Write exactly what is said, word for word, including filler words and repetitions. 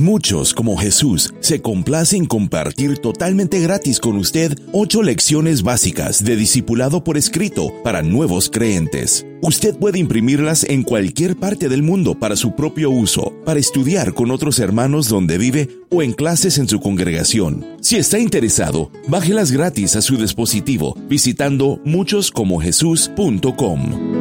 Muchos como Jesús se complace en compartir totalmente gratis con usted ocho lecciones básicas de discipulado por escrito para nuevos creyentes. Usted puede imprimirlas en cualquier parte del mundo para su propio uso, para estudiar con otros hermanos donde vive o en clases en su congregación. Si está interesado, bájelas gratis a su dispositivo visitando muchos como jesús punto com.